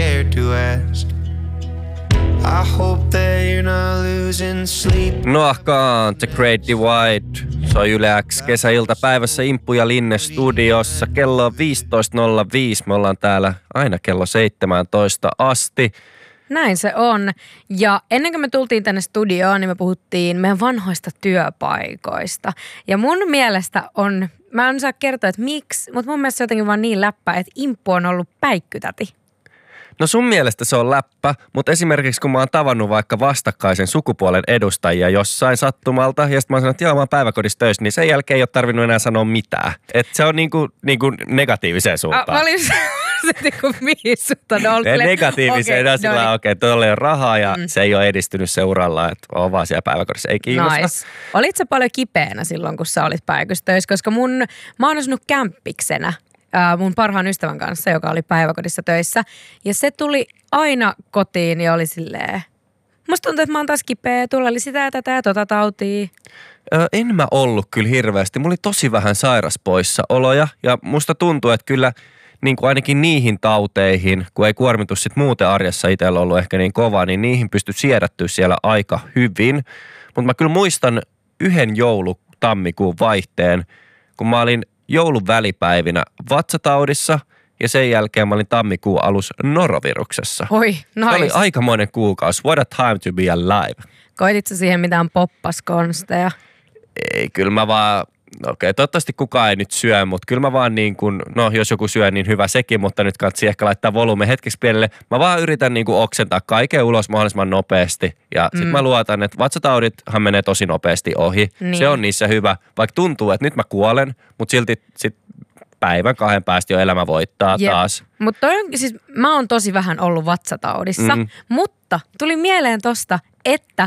scared to ask. I hope that you're not losing sleep. Noahkaan The Great Divide. Se on Yle X kesäiltapäivässä Imppu ja Linne studiossa. Kello on 15.05. Me ollaan täällä aina kello 17 asti. Näin se on. Ja ennen kuin me tultiin tänne studioon, niin me puhuttiin meidän vanhoista työpaikoista. Ja mun mielestä on, mä en saa kertoa, että miksi, mutta mun mielestä se on jotenkin vaan niin läppä, että Imppu on ollut päikkytäti. No sun mielestä se on läppä, mutta esimerkiksi kun mä oon tavannut vaikka vastakkaisen sukupuolen edustajia jossain sattumalta, ja sitten mä oon sanonut, että joo, mä oon päiväkodissa töissä, niin sen jälkeen ei ole tarvinnut enää sanoa mitään. Että se on niinku negatiiviseen suuntaan. Mä olin se niinku miissutta. Negatiiviseen sillä okei, tuolla ei ole rahaa ja se ei ole edistynyt seuralla, että on vaan siellä päiväkodissa, ei kiinnosta. Nice. Olit sä paljon kipeänä silloin, kun sä olit päivystyössä, koska mä oon asunut kämppiksenä. Mun parhaan ystävän kanssa, joka oli päiväkodissa töissä. Ja se tuli aina kotiin ja oli silleen, musta tuntuu, että mä oon taas kipeä, tuolla oli sitä ja tätä ja tota tautia. En mä ollut kyllä hirveästi. Mulla oli tosi vähän sairaspoissaoloja ja musta tuntuu, että kyllä niin kuin ainakin niihin tauteihin, kun ei kuormitus sit muuten arjessa itsellä ollut ehkä niin kova, niin niihin pystyi siedättyä siellä aika hyvin. Mutta mä kyllä muistan yhden joulu-tammikuun vaihteen, kun mä olin joulun välipäivinä vatsataudissa ja sen jälkeen mä olin tammikuun alussa noroviruksessa. Oi, nice. Se oli aikamoinen kuukausi. What a time to be alive. Koitit sä siihen mitään poppaskonsteja? Ei, kyllä mä vaan, okei, toivottavasti kukaan ei nyt syö, mutta kyllä mä vaan niin kuin, no jos joku syö, niin hyvä sekin, mutta nyt kannattaa ehkä laittaa volyyme hetkeksi pienelle. Mä vaan yritän niin kuin oksentaa kaiken ulos mahdollisimman nopeasti ja sit mä luotan, että vatsataudithan menee tosi nopeasti ohi. Niin. Se on niissä hyvä, vaikka tuntuu, että nyt mä kuolen, mutta silti sit päivän 2 päästä jo elämä voittaa taas. Mutta siis mä oon tosi vähän ollut vatsataudissa, mutta tuli mieleen tosta, että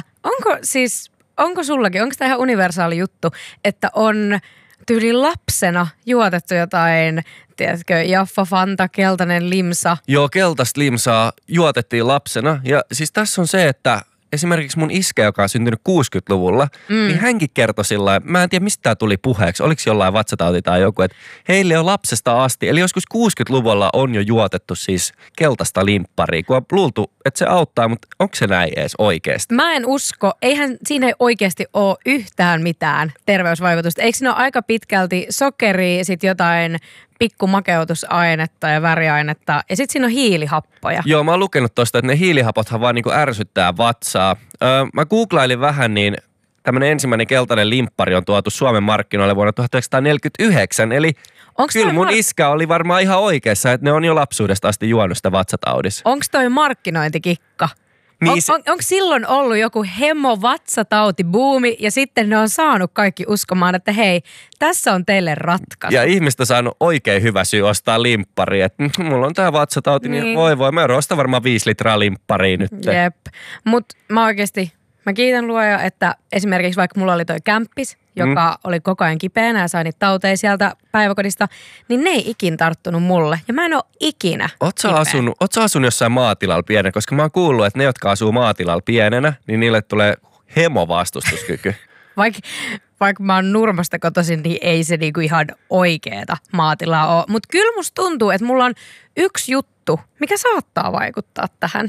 onko sullakin, onko tämä ihan universaali juttu, että on tyyli lapsena juotettu jotain, tiedätkö, Jaffa, Fanta, keltainen limsa? Joo, keltaista limsaa juotettiin lapsena ja siis tässä on se, että esimerkiksi mun iskä, joka on syntynyt 60-luvulla, niin hänkin kertoi sillä mä en tiedä mistä tämä tuli puheeksi, oliko jollain vatsatauti tai joku, että heille on lapsesta asti, eli joskus 60-luvulla on jo juotettu siis keltaista limpparia, kun on luultu, että se auttaa, mutta onko se näin edes oikeasti? Mä en usko, eihän siinä ei oikeasti ole yhtään mitään terveysvaikutusta. Eikö siinä ole aika pitkälti sokeria, sit jotain pikkumakeutusainetta ja väriainetta ja sitten siinä on hiilihappoja. Joo, mä oon lukenut tosta, että ne hiilihapothan vaan niinku ärsyttää vatsaa. Mä googlailin vähän, niin tämmönen ensimmäinen keltainen limppari on tuotu Suomen markkinoille vuonna 1949, eli kyllä mun iskä oli varmaan ihan oikeassa, että ne on jo lapsuudesta asti juonut sitä vatsataudissa. Onko toi markkinointikikka? Niin onko silloin ollut joku hemo-vatsatauti-buumi ja sitten ne on saanut kaikki uskomaan, että hei, tässä on teille ratkaisu. Ja ihmistä saanut oikein hyvä syy ostaa limppari, että mulla on tää vatsatauti, niin voi, mä ostan varmaan 5 litraa limpparia nyt. Jep, mutta mä kiitän luoja, että esimerkiksi vaikka mulla oli toi kämppis, joka oli koko ajan kipeänä ja sai niitä tauteja sieltä päiväkodista, niin ne ei ikin tarttunut mulle. Ja mä en ole ikinä Oot sä asunut jossain maatilalla pienenä? Koska mä oon kuullut, että ne, jotka asuu maatilalla pienenä, niin niille tulee hemovastustuskyky. Vaikka mä oon Nurmasta kotoisin, niin ei se niinku ihan oikeeta maatilaa ole. Mutta kyllä musta tuntuu, että mulla on yksi juttu, mikä saattaa vaikuttaa tähän.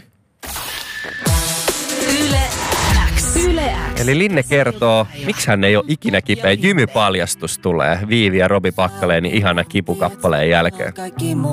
Yle X. Eli Linne kertoo, miksi hän ei ole ikinä kipeä. Jymypaljastus tulee Viivi ja Robi Pakkaleeni ihana kipukappaleen jälkeen.